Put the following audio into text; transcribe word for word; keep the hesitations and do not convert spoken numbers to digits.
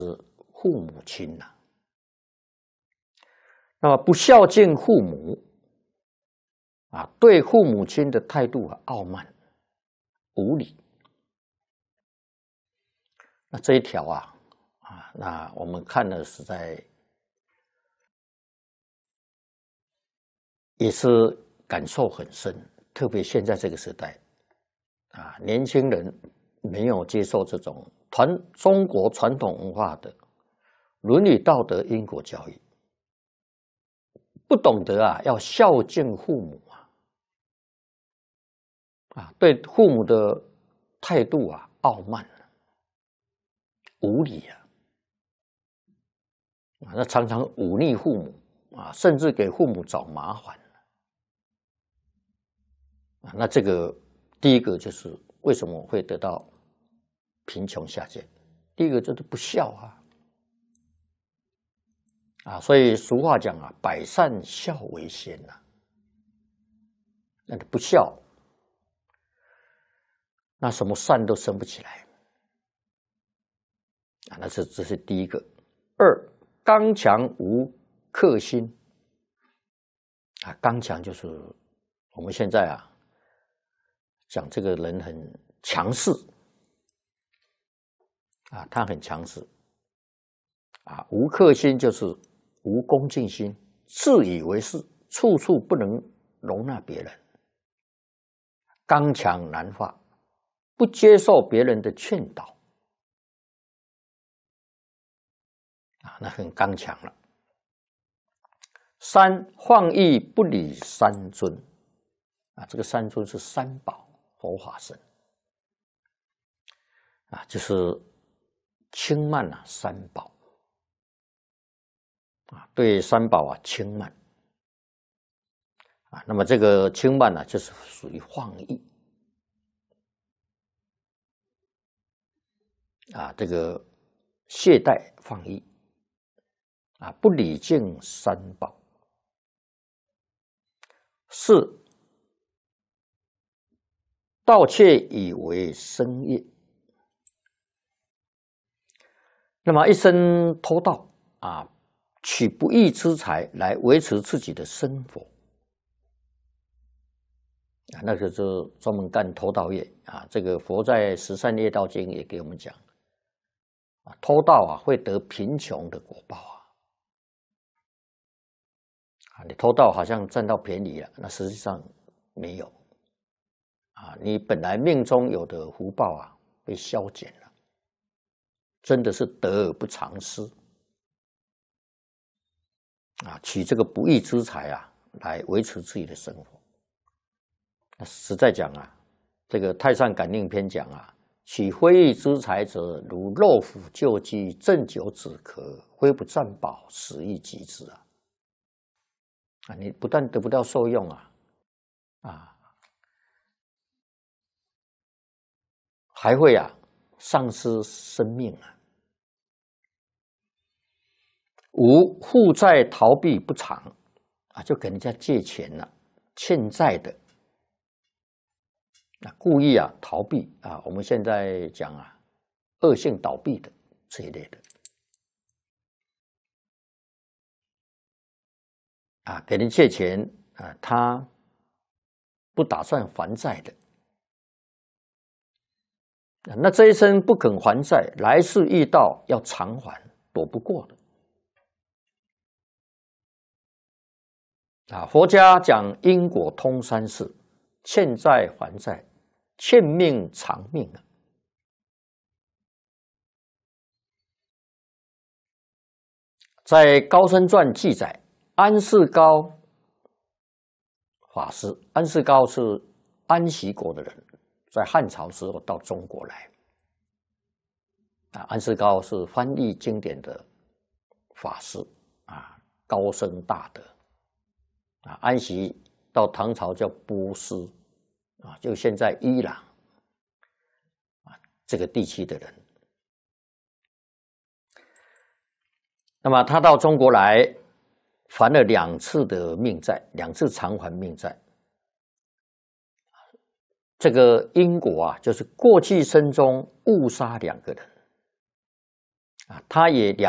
父母亲呐、啊。那么不孝敬父母啊，对父母亲的态度啊傲慢无礼。那这一条啊啊，那我们看了实在也是感受很深，特别现在这个时代啊，年轻人没有接受这种传中国传统文化的伦理道德因果教育，不懂得啊要孝敬父母啊，啊对父母的态度啊傲慢无礼啊，啊那常常忤逆父母啊，甚至给父母找麻烦啊。那这个第一个就是为什么会得到贫穷下贱？第一个就是不孝啊。啊，所以俗话讲啊，百善孝为先呐、啊。那不孝，那什么善都生不起来啊。那是这是第一个。二，刚强无克心啊，刚强就是我们现在啊讲这个人很强势啊，他很强势啊，无克心就是无恭敬心，自以为是，处处不能容纳别人，刚强难化，不接受别人的劝导啊，那很刚强了。三，放逸不理三尊啊，这个三尊是三宝佛法僧啊，就是轻慢啊三宝啊，对三宝啊轻慢啊，那么这个轻慢呢、啊，就是属于放逸啊，这个懈怠放逸啊，不礼敬三宝。四，盗窃以为生业，那么一生偷盗啊，取不义之财来维持自己的生活啊，那个就专门干偷盗业啊。这个佛在《十善业道经》也给我们讲啊，偷盗啊会得贫穷的果报啊。啊，你偷盗好像占到便宜了，那实际上没有啊。你本来命中有的福报啊，被消减了，真的是得而不偿失啊！取这个不义之财啊，来维持自己的生活。那实在讲啊，这个《太上感应篇》讲啊，取非义之财者，如肉腐旧鸡，鸩酒止渴，非不占宝，死亦及之啊！啊，你不但得不到受用啊，啊，还会啊丧失生命啊。五，负债逃避不偿啊，就给人家借钱了，欠债的，啊，故意啊逃避啊，我们现在讲啊，恶性倒闭的这一类的。啊，给人借钱啊，他不打算还债的，啊，那这一生不肯还债，来世遇到要偿还，躲不过的。啊，佛家讲因果通三世，欠债还债，欠命偿命啊。在《高僧传》记载。安世高法师，安世高是安息国的人，在汉朝时候到中国来。啊，安世高是翻译经典的法师啊，高僧大德啊。安息到唐朝叫波斯啊，就现在伊朗啊这个地区的人。那么他到中国来。还了两次的命债，两次偿还命债。这个因果啊，就是过去生中误杀两个人啊，他也了